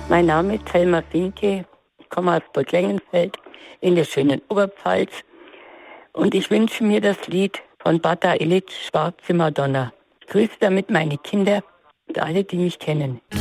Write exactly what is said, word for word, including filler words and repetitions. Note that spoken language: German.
Mein Name ist Helma Finke, ich komme aus Burg Lengenfeld in der schönen Oberpfalz und ich wünsche mir das Lied von Bata Illich, Schwarze Madonna. Grüße damit meine Kinder und alle, die mich kennen.